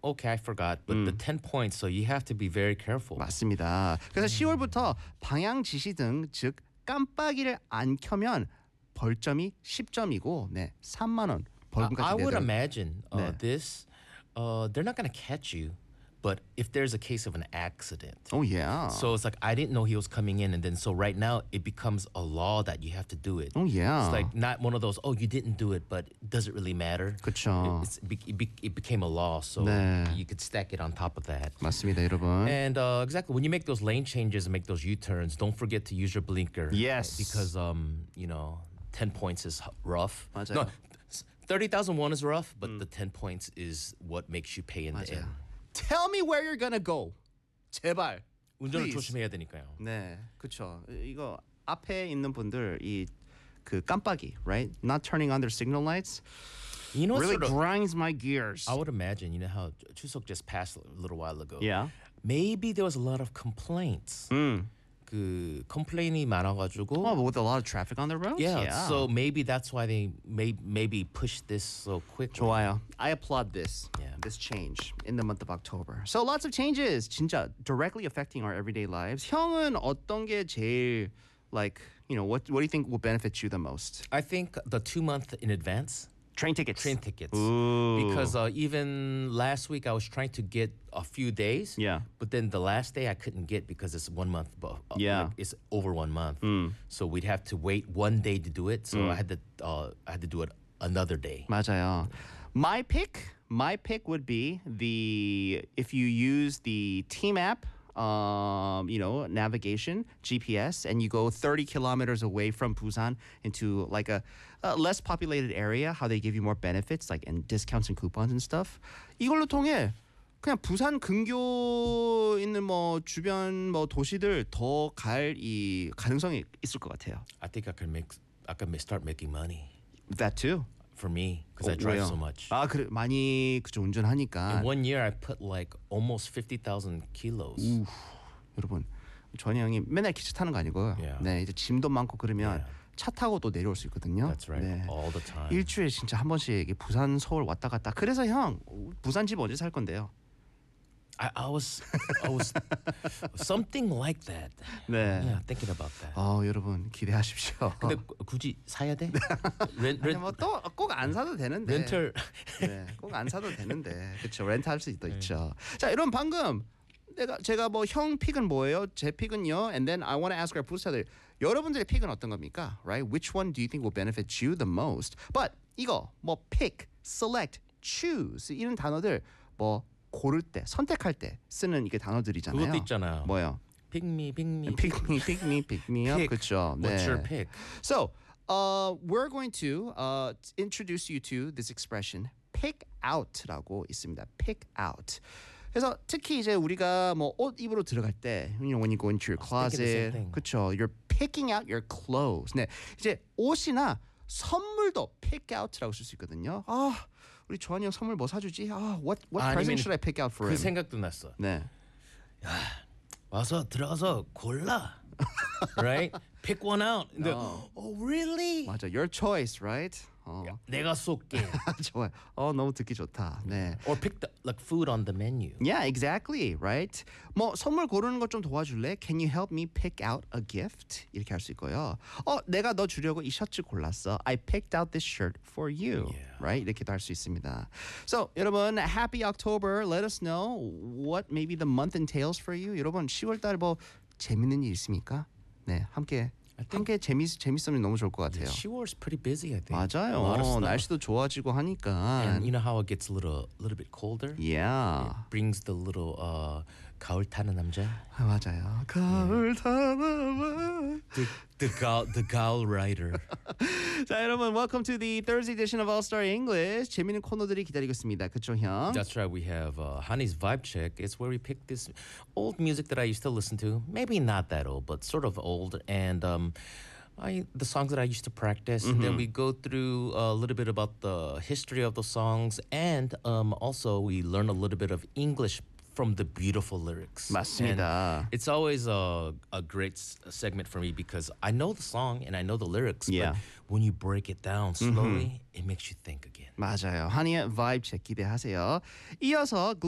okay, I forgot, but the 10 points, so you have to be very careful. 맞습니다. 그래서 10월부터 방향 지시 등 즉 깜빡이를 안 켜면 벌점이 10점이고 네, 3만 원 벌금까지 I would 내도록. imagine 네. this, they're not going to catch you, but if there's a case of an accident. Oh yeah. So it's like, I didn't know he was coming in. And then so right now it becomes a law that you have to do it. Oh yeah. It's like not one of those, oh, you didn't do it, but does it really matter? 그쵸. It became a law. So 네. you could stack it on top of that. 맞습니다, 여러분. And exactly, when you make those lane changes and make those U-turns, don't forget to use your blinker. Yes. Because, 10 points is rough. 맞아요. No, 30,001 is rough, but the 10 points is what makes you pay in the end. Tell me where you're gonna go. 제발. 운전을 Please. 조심해야 되니까요. 네, 그렇죠. 이거 앞에 있는 분들 이 그 깜빡이, right? Not turning on their signal lights You know, really sort of, grinds my gears. I would imagine, you know how Chuseok just passed a little while ago. Yeah. Maybe there was a lot of complaints. 그 complain이 많아가지고. Oh, but with a lot of traffic on the roads? Yeah, so maybe that's why they maybe pushed this so quick. 좋아요. I applaud this. Yeah. This change in the month of October. So lots of changes 진짜 directly affecting our everyday lives. 형은 어떤 게 제일 like, what do you think will benefit you the most? I think the 2 month in advance. Train tickets. Train tickets. Ooh. Because even last week I was trying to get a few days. Yeah. But then the last day I couldn't get because it's 1 month. Yeah. It's over 1 month. So we'd have to wait 1 day to do it. So I had to do it another day. 맞아요. My pick would be if you use the team app, navigation, GPS, and you go 30 kilometers away from Busan into like a less populated area, how they give you more benefits, like and discounts and coupons and stuff. 이걸로 통해 그냥 부산 근교 있는 주변 도시들 더 갈 이 가능성이 있을 것 같아요. I think I can start making money That too. for me because I drive 왜요? so much. 아, 그래 많이 그죠 운전하니까. In 1 year I put like almost 50,000 kilos. 여러분, 전희 형이 맨날 기차 타는 거 아니고요. Yeah. 네, 이제 짐도 많고 그러면 Yeah. 차 타고 또 내려올 수 있거든요. That's right. 네. All the time. 일주일에 진짜 한 번씩 부산 서울 왔다 갔다. 그래서 형 부산 집 언제 살 건데요? I was something like that. 네. Yeah, thinking about that. 여러분 기대하십시오. 근데 굳이 사야 돼? 꼭 안 사도 되는데. 렌털. 네, 꼭 안 사도 되는데. 그렇죠. 렌트할 수도 있죠. 자, 여러분 방금 제가 형 픽은 뭐예요? 제 픽은요. And then I want to ask our 부스타들 여러분들의 픽은 어떤 겁니까? Right? Which one do you think will benefit you the most? But 이거 pick, select, choose 이런 단어들 고를 때, 선택할 때 쓰는 이게 단어들이잖아요. 그것도 있잖아요. 뭐요? Pick me, pick me. Pick me up. Pick. 그렇죠. What's your pick? So, we're going to introduce you to this expression, pick out라고 있습니다. Pick out. 그래서 특히 이제 우리가 옷 입으러 들어갈 때, when you go into your closet, 그렇죠. You're picking out your clothes. 네, 이제 옷이나 선물도 pick out라고 쓸 수 있거든요. 우리 조한이 형 선물 뭐 사주지? What present should I pick out for 그 him? 생각도 났어. 네. 와서 들어가서 골라. Right? Pick one out. 근데, oh, really? 맞아. Your choice, right? 내가 쏠게. 좋아요. 너무 듣기 좋다. 네. Or pick like food on the menu. Yeah, exactly, right? 선물 고르는 것 좀 도와줄래? Can you help me pick out a gift? 이렇게 할 수 있고요. 내가 너 주려고 이 셔츠 골랐어. I picked out this shirt for you. Yeah. Right? 이렇게도 할 수 있습니다. So, 여러분, happy October. Let us know what maybe the month entails for you. 여러분, 10월달 재밌는 일 있습니까? 네, 함께 재밌으면 너무 좋을 것 같아요. 10월's pretty busy, I think. 맞아요. A lot of stuff. 날씨도 좋아지고 하니까. And you know how it gets a little bit colder? Yeah. It brings the little 가을 타는 남자. 맞아요. 가을 타는 The 가을 rider. 자, 여러분, welcome to the Thursday edition of All Star English. 재밌는 코너들이 기다리고 있습니다. 그쵸, 형? That's right. We have Honey's Vibe Check. It's where we pick this old music that I used to listen to. Maybe not that old, but sort of old. And the songs that I used to practice. And then we go through a little bit about the history of the songs. And also we learn a little bit of English from the beautiful lyrics. 맞습니다. And it's always a great segment for me because I know the song and I know the lyrics. Yeah. But when you break it down slowly, it makes you think again. 맞아요. 한이의 Vibe Check 기대하세요. 이어서